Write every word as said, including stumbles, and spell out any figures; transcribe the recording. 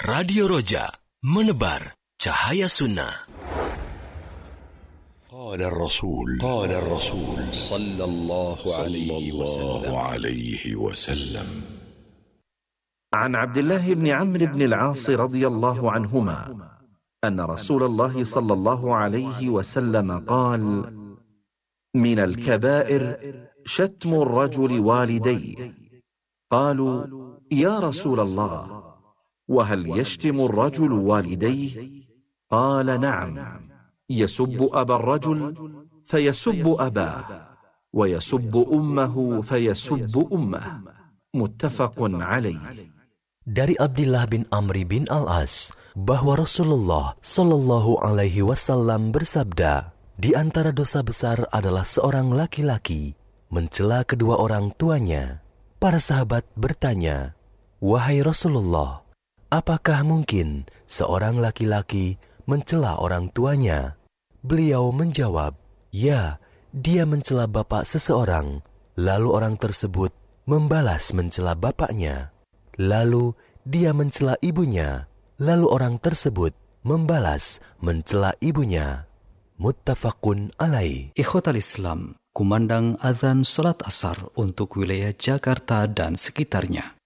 Radio Roja, menebar cahaya sunnah. قال الرسول قال الرسول صلى الله عليه وسلم عن عبد الله بن عمرو بن العاص رضي الله عنهما أن رسول الله صلى الله عليه وسلم قال: من الكبائر شتم الرجل والديه. قالوا: يا رسول الله، وهل يشتم الرجل والديه؟ قال: نعم، يسب أبا الرجل فيسب أباه، ويسب أمه فيسب أمه. متفق عليه. Dari Abdullah bin Amr bin Al-As bahwa Rasulullah Shallallahu Alaihi Wasallam bersabda, di antara dosa besar adalah seorang laki-laki mencela kedua orang tuanya. Para sahabat bertanya, wahai Rasulullah, apakah mungkin seorang laki-laki mencela orang tuanya? Beliau menjawab, ya, dia mencela bapak seseorang, lalu orang tersebut membalas mencela bapaknya. Lalu dia mencela ibunya, lalu orang tersebut membalas mencela ibunya. Muttafaqun alaih. Ikhwatal Islam, kumandang azan salat asar untuk wilayah Jakarta dan sekitarnya.